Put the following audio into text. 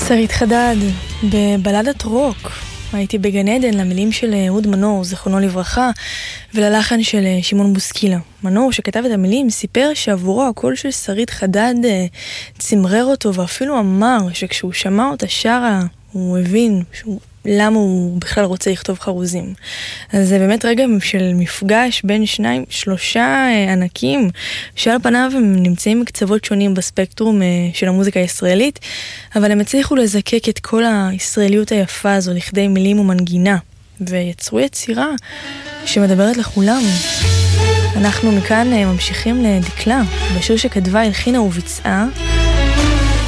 שרית חדד בבלדת רוק. הייתי בגן עדן, למילים של אהוד מנור, זכרונו לברכה, וללחן של שמעון בוסקילה. מנור, שכתב את המילים, סיפר שעבורו הקול של שרית חדד צמרר אותו, ואפילו אמר שכשהוא שמע אותה שרה, הוא הבין למה הוא בכלל רוצה לכתוב חרוזים. אז זה באמת רגע של מפגש בין שלושה ענקים, שעל פניו הם נמצאים בקצוות שונים בספקטרום של המוזיקה הישראלית, אבל הם הצליחו לזקק את כל הישראליות היפה הזו לכדי מילים ומנגינה, ויצרו יצירה שמדברת לכולם. אנחנו מכאן ממשיכים לדקלה, בשיר שכתבה, הלחינה וביצעה